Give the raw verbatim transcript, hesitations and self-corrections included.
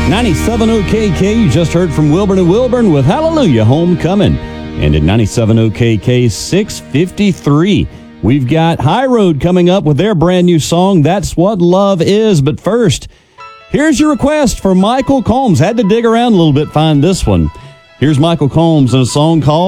ninety-seven O K K, you just heard from Wilburn and Wilburn with Hallelujah Homecoming. And at ninety-seven O K K, six fifty-three, we've got High Road coming up with their brand new song, That's What Love Is. But first, here's your request for Michael Combs. Had to dig around a little bit, find this one. Here's Michael Combs in a song called